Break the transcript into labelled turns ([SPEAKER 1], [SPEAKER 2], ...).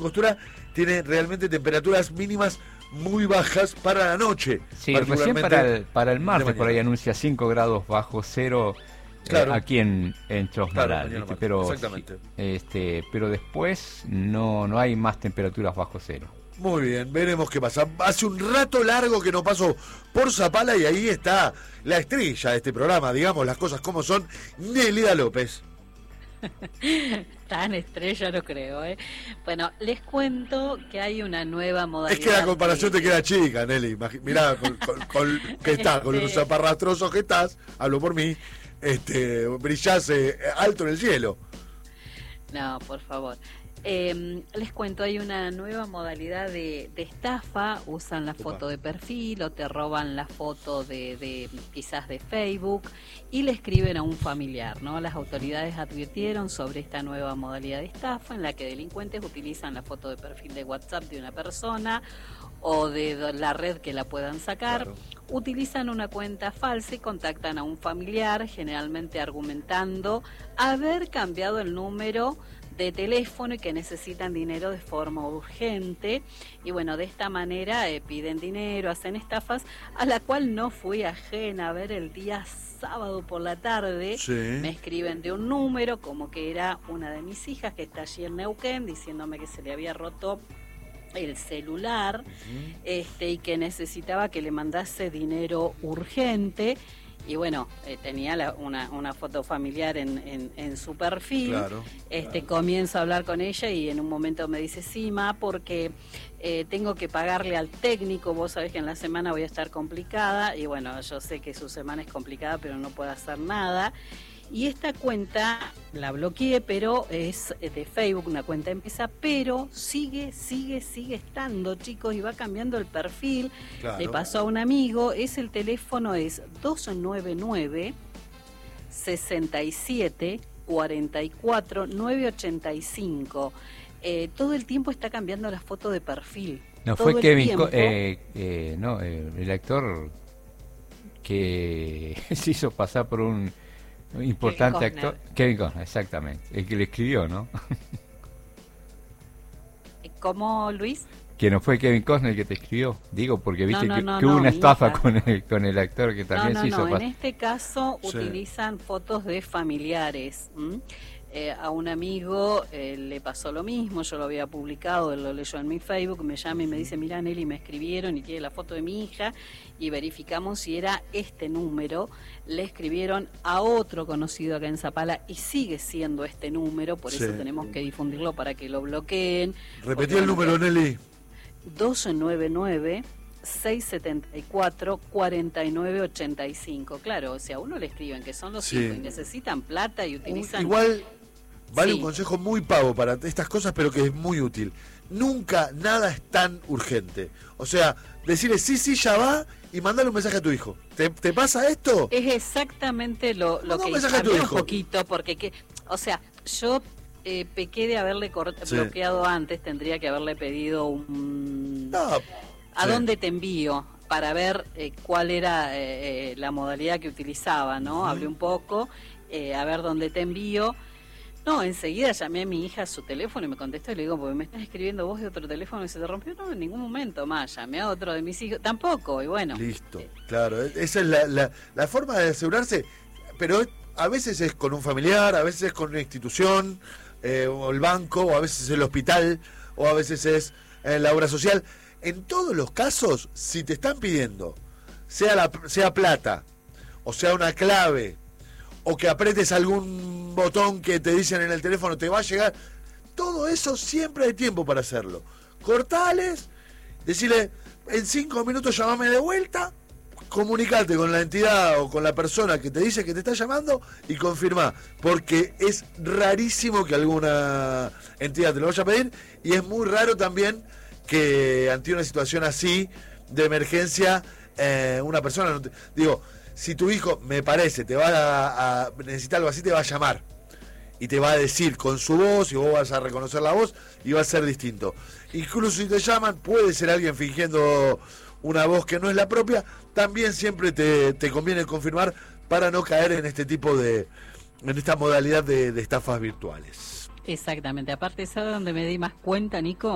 [SPEAKER 1] Angostura tiene realmente temperaturas mínimas muy bajas para la noche.
[SPEAKER 2] Sí, recién para el martes por ahí anuncia 5 grados bajo cero. Claro. Aquí en Chosmalal,
[SPEAKER 1] claro,
[SPEAKER 2] pero
[SPEAKER 1] exactamente.
[SPEAKER 2] Pero después no hay más temperaturas bajo cero.
[SPEAKER 1] Muy bien, veremos qué pasa. Hace un rato largo que no paso por Zapala y ahí está la estrella de este programa, digamos las cosas como son, Nélida López.
[SPEAKER 3] Tan estrella no creo, ¿eh? Bueno, les cuento que hay una nueva modalidad.
[SPEAKER 1] Es que la comparación te queda chica, Nelly. Mirá, con que estás, con los zaparrastrosos que estás, hablo por mí, brillás alto en el cielo.
[SPEAKER 3] No, por favor. Les cuento, hay una nueva modalidad de estafa. Usan la foto de perfil o te roban la foto de quizás de Facebook y le escriben a un familiar, ¿no? Las autoridades advirtieron sobre esta nueva modalidad de estafa en la que delincuentes utilizan la foto de perfil de WhatsApp de una persona o de la red que la puedan sacar. Claro. Utilizan una cuenta falsa y contactan a un familiar, generalmente argumentando haber cambiado el número de teléfono y que necesitan dinero de forma urgente, y bueno, de esta manera piden dinero, hacen estafas, a la cual no fui ajena. A ver, el día sábado por la tarde me escriben de un número como que era una de mis hijas que está allí en Neuquén, diciéndome que se le había roto el celular, y que necesitaba que le mandase dinero urgente. Y bueno, tenía una foto familiar en su perfil. Claro, comienzo a hablar con ella y en un momento me dice, sí, ma, porque tengo que pagarle al técnico, vos sabés que en la semana voy a estar complicada. Y bueno, yo sé que su semana es complicada, pero no puedo hacer nada. Y esta cuenta la bloqueé, pero es de Facebook, una cuenta empieza, pero sigue estando, chicos, y va cambiando el perfil. Claro. Le pasó a un amigo, el teléfono es 299 67 44 985. Todo el tiempo está cambiando la foto de perfil.
[SPEAKER 2] No
[SPEAKER 3] todo
[SPEAKER 2] fue Kevin, el actor que se hizo pasar por un importante actor. Kevin Costner, exactamente. El que le escribió, ¿no?
[SPEAKER 3] ¿Cómo, Luis?
[SPEAKER 2] Que no fue Kevin Costner el que te escribió. Digo, porque viste que hubo una estafa con el actor que también se hizo pasar.
[SPEAKER 3] En este caso utilizan fotos de familiares. A un amigo le pasó lo mismo, yo lo había publicado, él lo leyó en mi Facebook, me llama y me dice, mirá, Nelly, me escribieron y tiene la foto de mi hija, y verificamos si era este número. Le escribieron a otro conocido acá en Zapala y sigue siendo este número, por eso tenemos que difundirlo para que lo bloqueen.
[SPEAKER 1] Repetí el número, Nelly.
[SPEAKER 3] 299 674 4985. Claro, o sea, a uno le escriben que son los hijos y necesitan plata y utilizan...
[SPEAKER 1] Igual vale un consejo muy pavo para estas cosas, pero que es muy útil. Nunca nada es tan urgente. O sea, decirle sí, ya va, y mandale un mensaje a tu hijo. ¿Te pasa esto?
[SPEAKER 3] Es exactamente lo que hablé un poquito, porque o sea, yo pequé de haberle bloqueado antes, tendría que haberle pedido un... ¿A dónde te envío? Para ver cuál era la modalidad que utilizaba, ¿no? Hablé un poco, a ver dónde te envío. No, enseguida llamé a mi hija a su teléfono y me contestó y le digo, porque me estás escribiendo vos de otro teléfono y se te rompió. No, en ningún momento más. Llamé a otro de mis hijos, tampoco, y bueno.
[SPEAKER 1] Listo, claro. Esa es la forma de asegurarse, pero a veces es con un familiar, a veces es con una institución, o el banco, o a veces es el hospital, o a veces es la obra social. En todos los casos, si te están pidiendo, sea plata, o sea una clave, o que apretes algún botón que te dicen en el teléfono, te va a llegar, todo eso siempre hay tiempo para hacerlo. Cortales, decirle, en 5 minutos llamame de vuelta, comunicate con la entidad o con la persona que te dice que te está llamando y confirmá, porque es rarísimo que alguna entidad te lo vaya a pedir, y es muy raro también que ante una situación así de emergencia una persona si tu hijo, me parece, te va a necesitar algo así, te va a llamar y te va a decir con su voz, y vos vas a reconocer la voz y va a ser distinto. Incluso si te llaman, puede ser alguien fingiendo una voz que no es la propia. También siempre te conviene confirmar para no caer en este tipo en esta modalidad de estafas virtuales.
[SPEAKER 3] Exactamente. Aparte, ¿sabe dónde me di más cuenta, Nico?